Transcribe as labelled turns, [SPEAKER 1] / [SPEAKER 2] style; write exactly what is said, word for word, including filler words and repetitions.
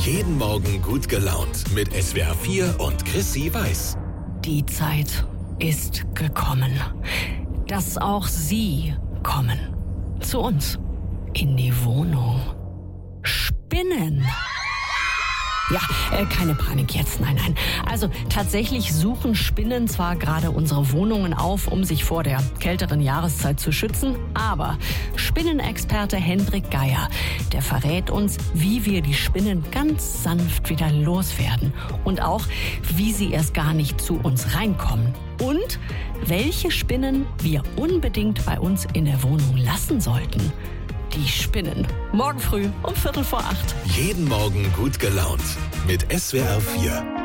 [SPEAKER 1] Jeden Morgen gut gelaunt mit S W R vier und Chrissy Weiß.
[SPEAKER 2] Die Zeit ist gekommen, dass auch Sie kommen. Zu uns. In die Wohnung. Spinnen. Ja, äh, keine Panik jetzt, nein, nein. Also tatsächlich suchen Spinnen zwar gerade unsere Wohnungen auf, um sich vor der kälteren Jahreszeit zu schützen, aber Spinnenexperte Hendrik Geier, der verrät uns, wie wir die Spinnen ganz sanft wieder loswerden und auch, wie sie erst gar nicht zu uns reinkommen und welche Spinnen wir unbedingt bei uns in der Wohnung lassen sollten. Die Spinnen. Morgen früh um Viertel vor acht.
[SPEAKER 1] Jeden Morgen gut gelaunt mit S W R vier.